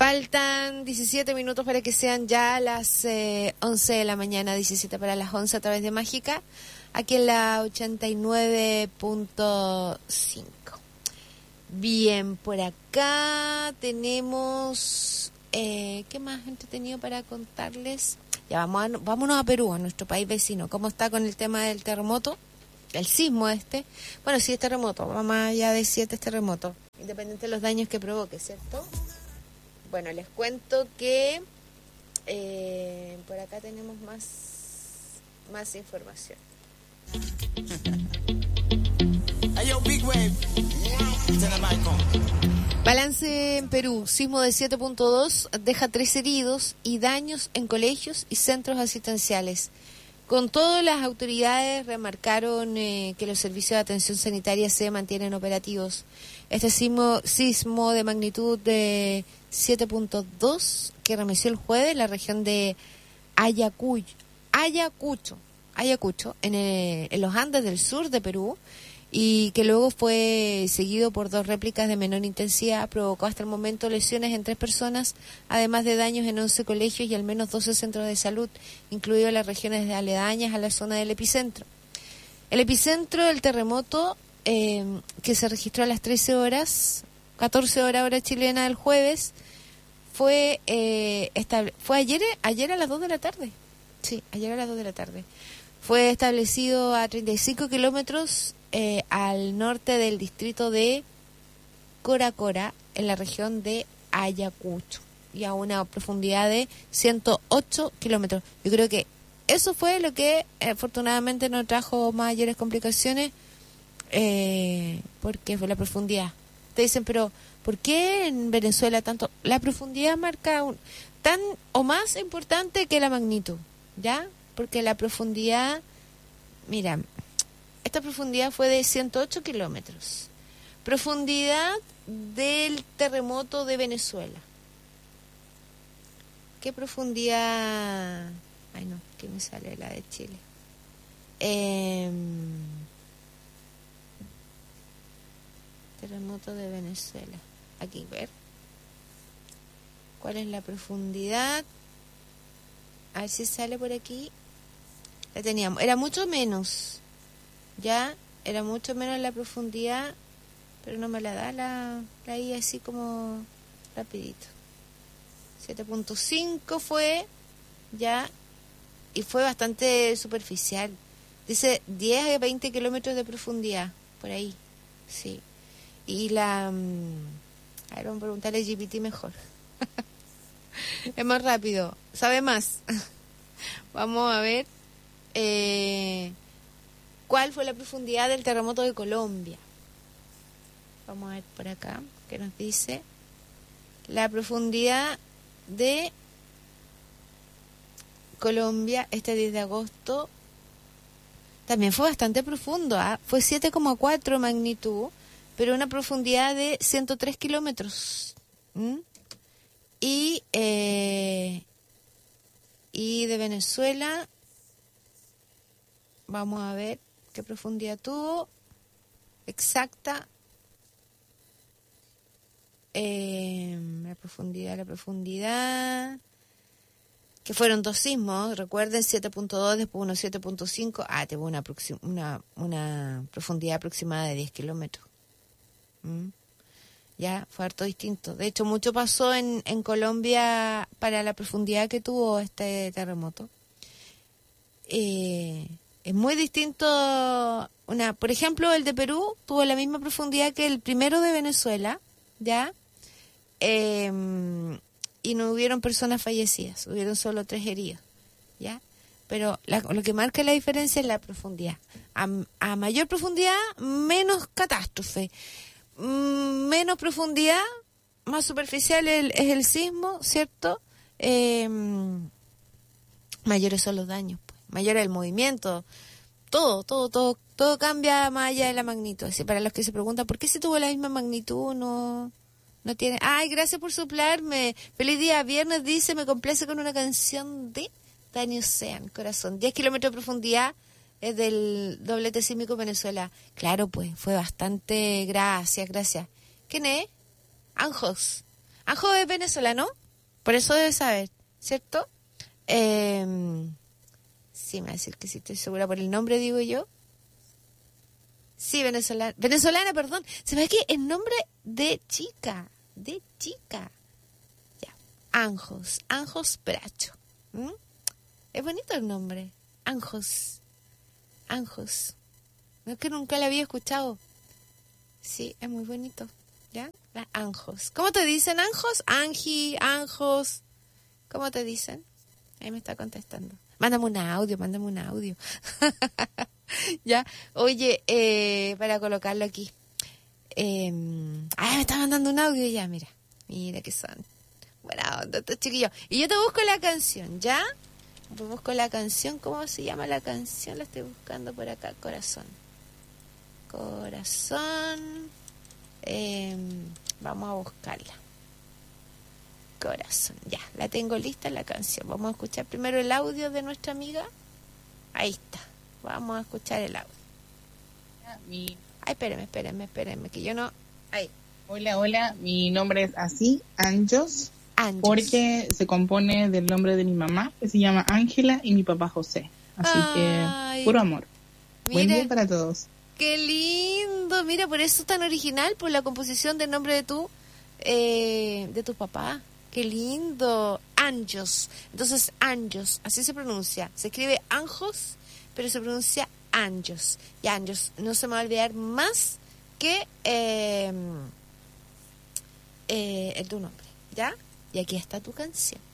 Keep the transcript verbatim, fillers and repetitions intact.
Faltan diecisiete minutos para que sean ya las eh, once de la mañana, diecisiete para las once a través de Mágica, aquí en la ochenta y nueve punto cinco. Bien, por acá tenemos... Eh, ¿Qué más entretenido para contarles? Ya vamos a, vámonos a Perú, a nuestro país vecino. ¿Cómo está con el tema del terremoto? El sismo este. Bueno, sí es terremoto, va más allá de siete es terremoto, independiente de los daños que provoque, ¿cierto? Bueno, les cuento que eh, por acá tenemos más, más información. Balance en Perú, sismo de siete punto dos deja tres heridos y daños en colegios y centros asistenciales. Con todo, las autoridades remarcaron eh, que los servicios de atención sanitaria se mantienen operativos. Este sismo, sismo de magnitud de siete punto dos que remeció el jueves en la región de Ayacucho, Ayacucho, Ayacucho en, el, en los Andes del sur de Perú, y que luego fue seguido por dos réplicas de menor intensidad, provocó hasta el momento lesiones en tres personas, además de daños en once colegios y al menos doce centros de salud, incluidas las regiones aledañas a la zona del epicentro. El epicentro del terremoto, eh, que se registró a las trece horas, catorce horas hora chilena del jueves, fue eh, estable, fue ayer, ayer a las dos de la tarde. Sí, ayer a las dos de la tarde. Fue establecido a treinta y cinco kilómetros eh, al norte del distrito de Coracora, en la región de Ayacucho, y a una profundidad de ciento ocho kilómetros. Yo creo que eso fue lo que eh, afortunadamente no trajo mayores complicaciones, eh, porque fue la profundidad. Te dicen, pero ¿por qué en Venezuela tanto? La profundidad marca un, tan o más importante que la magnitud, ¿ya? Porque la profundidad, mira, esta profundidad fue de ciento ocho kilómetros. Profundidad del terremoto de Venezuela. ¿Qué profundidad? Ay, no, que me sale la de Chile. Eh, terremoto de Venezuela. Aquí, ver. ¿Cuál es la profundidad? A ver si sale por aquí. La teníamos. Era mucho menos. Ya, era mucho menos la profundidad, pero no me la da la, la I así como rapidito. siete punto cinco fue, ya, y fue bastante superficial. Dice diez a veinte kilómetros de profundidad, por ahí, sí. Y la... A ver, vamos a preguntarle a G P T mejor. Es más rápido, sabe más. Vamos a ver eh, cuál fue la profundidad del terremoto de Colombia. Vamos a ver por acá, que nos dice la profundidad de Colombia este diez de agosto. También fue bastante profundo, ¿eh? Fue siete coma cuatro magnitud, pero una profundidad de ciento tres kilómetros. ¿Mm? Y, eh, y de Venezuela, vamos a ver qué profundidad tuvo exacta. Eh, la profundidad, la profundidad, que fueron dos sismos, recuerden, siete punto dos, después uno siete punto cinco, ah, tuvo una, proxim- una, una profundidad aproximada de diez kilómetros. ¿Mm? Ya, fue harto distinto. De hecho, mucho pasó en, en Colombia para la profundidad que tuvo este terremoto. Eh, es muy distinto. Una, por ejemplo, el de Perú tuvo la misma profundidad que el primero de Venezuela, ¿ya? Eh, y no hubieron personas fallecidas, hubieron solo tres heridos, ¿ya? Pero la, lo que marca la diferencia es la profundidad. A, a mayor profundidad, menos catástrofe. Menos profundidad, más superficial el, es el sismo, ¿cierto? Eh, mayores son los daños, pues. Mayor es el movimiento, todo, todo, todo, todo cambia más allá de la magnitud. Así, para los que se preguntan, ¿por qué si tuvo la misma magnitud no, no tiene? Ay, gracias por soplarme. Feliz día, viernes, dice, me complace con una canción de Dani Ocean, corazón. diez kilómetros de profundidad. Es del doblete sísmico Venezuela. Claro, pues, fue bastante... Gracias, gracias. ¿Quién es? Anjos. Anjo es venezolano, por eso debes saber, ¿cierto? Eh, sí, me va a decir que sí, estoy segura por el nombre, digo yo. Sí, venezolana, venezolana, perdón. Se ve que el nombre de chica, de chica. Ya, Anjos, Anjos Bracho. ¿Mm? Es bonito el nombre, Anjos, Anjos. No es que nunca la había escuchado. Sí, es muy bonito, ¿ya? Las Anjos. ¿Cómo te dicen Anjos? Anji, Anjos. ¿Cómo te dicen? Ahí me está contestando. Mándame un audio, mándame un audio. Ya, oye, eh, para colocarlo aquí. Eh, ah, me está mandando un audio ya, mira. Mira que son. Buena onda, estos chiquillos. Y yo te busco la canción, ¿ya? Te busco la canción. ¿Cómo se llama la canción? La estoy buscando por acá. Corazón. Corazón. Eh, vamos a buscarla. Corazón. Ya, la tengo lista la canción. Vamos a escuchar primero el audio de nuestra amiga. Ahí está. Vamos a escuchar el audio. Mi... Ay, espérenme, espérenme, espérenme, que yo no... Ahí. Hola, hola, mi nombre es así, Anjos, Anjos. porque se compone del nombre de mi mamá, que se llama Ángela, y mi papá José. Así Ay, que, puro amor. Mira, Buen día para todos. Qué lindo. Mira, por eso es tan original, por la composición del nombre de tu, eh, de tu papá. Qué lindo. Anjos. Entonces, Anjos, así se pronuncia. Se escribe Anjos, pero se pronuncia Anjos. Y Anjos, no se me va a olvidar más que eh, eh, el tu nombre, ¿ya? Y aquí está tu canción.